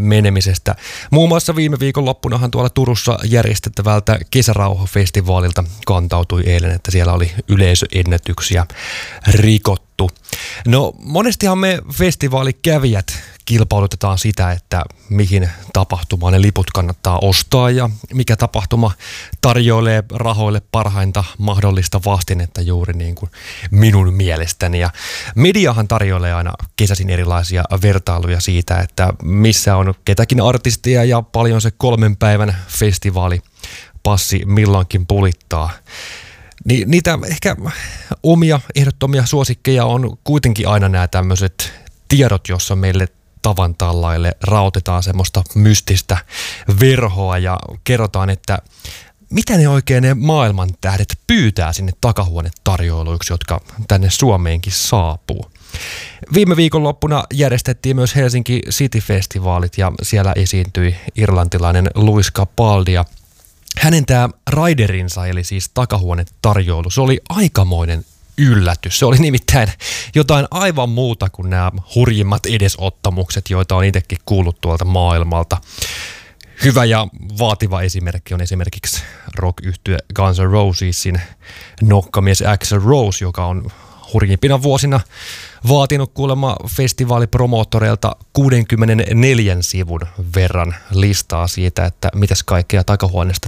menemisestä. Muun muassa viime viikonloppunahan tuolla Turussa järjestettävältä Kesärauha-festivaalilta kantautui eilen, että siellä oli yleisöennätyksiä rikottu. No monestihan me festivaalikävijät kilpailutetaan sitä, että mihin tapahtumaan ne liput kannattaa ostaa ja mikä tapahtuma tarjoilee rahoille parhainta mahdollista vastinetta juuri niin kuin minun mielestäni. Ja mediahan tarjoilee aina kesäisin erilaisia vertailuja siitä, että missä on ketäkin artistia ja paljon se 3 päivän festivaalipassi milloinkin pulittaa. Niitä ehkä omia ehdottomia suosikkeja on kuitenkin aina nämä tämmöiset tiedot, jossa meille tavan tallaille rautetaan semmoista mystistä verhoa ja kerrotaan, että mitä ne oikein ne maailman tähdet pyytää sinne takahuonetarjoiluiksi, jotka tänne Suomeenkin saapuu. Viime viikonloppuna järjestettiin myös Helsinki City-festivaalit ja siellä esiintyi irlantilainen Lewis Capaldi ja hänen tämä raiderinsa, eli siis takahuonetarjoilu, se oli aikamoinen yllätys. Se oli nimittäin jotain aivan muuta kuin nämä hurjimmat edesottamukset, joita on itsekin kuullut tuolta maailmalta. Hyvä ja vaativa esimerkki on esimerkiksi rock-yhtye Guns N' Rosesin nokkamies Axl Rose, joka on hurjimpina vuosina vaatinut kuulemma festivaalipromoottoreilta 64 sivun verran listaa siitä, että mitäs kaikkea takahuoneesta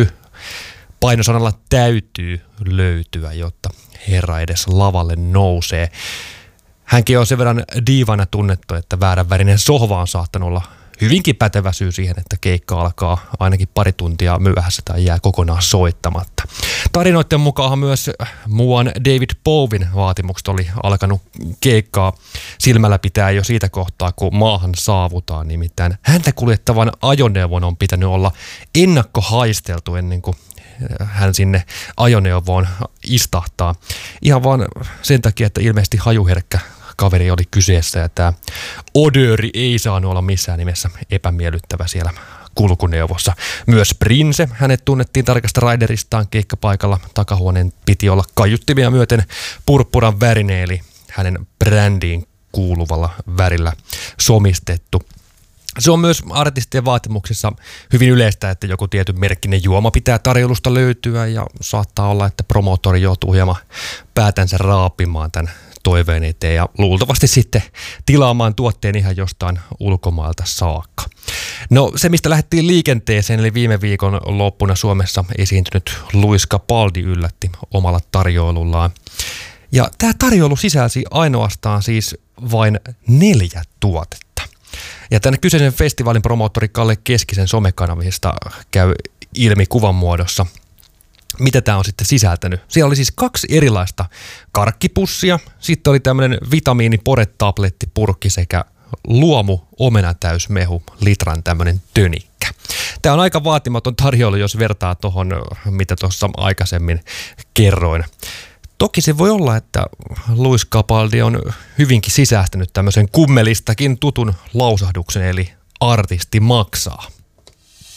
painosanalla täytyy löytyä, jotta herra edes lavalle nousee. Hänkin on sen verran diivana tunnettu, että vääränvärinen sohva on saattanut olla hyvinkin pätevä syy siihen, että keikka alkaa ainakin pari tuntia myöhässä tai jää kokonaan soittamatta. Tarinoiden mukaan myös muuan David Bowen vaatimukset oli alkanut keikkaa silmällä pitää jo siitä kohtaa, kun maahan saavutaan. Nimittäin häntä kuljettavan ajoneuvon on pitänyt olla ennakkohaisteltu ennen kuin hän sinne ajoneuvoon istahtaa. Ihan vaan sen takia, että ilmeisesti hajuherkkä kaveri oli kyseessä ja tämä odööri ei saanut olla missään nimessä epämiellyttävä siellä kulkuneuvossa. Myös Prince, hänet tunnettiin tarkasta raideristaan keikkapaikalla. Takahuoneen piti olla kaiuttimia myöten purppuran värinen, eli hänen brändiin kuuluvalla värillä somistettu. Se on myös artistien vaatimuksissa hyvin yleistä, että joku tietyn merkkinen juoma pitää tarjoulusta löytyä ja saattaa olla, että promoottori joutuu hieman päätänsä raapimaan tämän toiveen eteen ja luultavasti sitten tilaamaan tuotteen ihan jostain ulkomailta saakka. No se, mistä lähdettiin liikenteeseen, eli viime viikon loppuna Suomessa esiintynyt Lewis Capaldi yllätti omalla tarjoilullaan. Ja tämä tarjoilu sisälsi ainoastaan siis vain 4 tuotetta. Ja tämän kyseisen festivaalin promoottori Kalle Keskisen somekanavista käy ilmi kuvan muodossa, mitä tämä on sitten sisältänyt. Siellä oli siis 2 erilaista karkkipussia, sitten oli tämmöinen vitamiiniporetablettipurkki sekä luomu omenatäysmehu litran tämmöinen tönikkä. Tämä on aika vaatimaton tarjoilu, jos vertaa tuohon, mitä tuossa aikaisemmin kerroin. Toki se voi olla, että Lewis Capaldi on hyvinkin sisäistänyt tämmöisen kummelistakin tutun lausahduksen, eli artisti maksaa.